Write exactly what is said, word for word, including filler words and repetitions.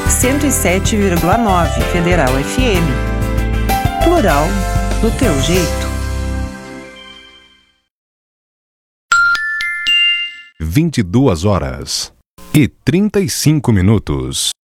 cento e sete vírgula nove Federal F M. Plural do teu jeito. vinte e duas horas e trinta e cinco minutos.